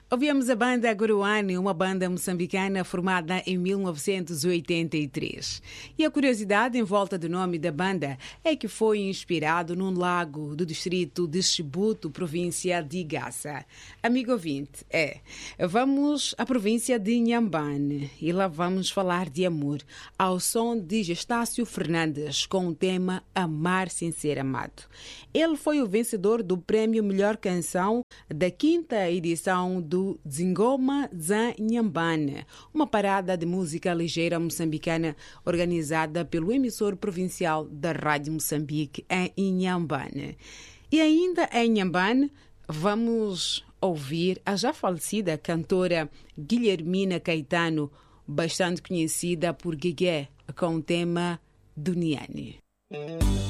Ouvimos a banda Guruani, uma banda moçambicana formada em 1983. E a curiosidade em volta do nome da banda é que foi inspirado num lago do distrito de Chibuto, província de Gassa. Amigo ouvinte, vamos à província de Inhambane e lá vamos falar de amor, ao som de Gestácio Fernandes, com o tema Amar Sem Ser Amado. Ele foi o vencedor do Prémio Melhor Canção da 5ª edição do Dzingoma za Inhambane, uma parada de música ligeira moçambicana organizada pelo emissor provincial da Rádio Moçambique em Inhambane. E ainda em Inhambane, vamos ouvir a já falecida cantora Guilhermina Caetano, bastante conhecida por Guigué, com o tema Duniani.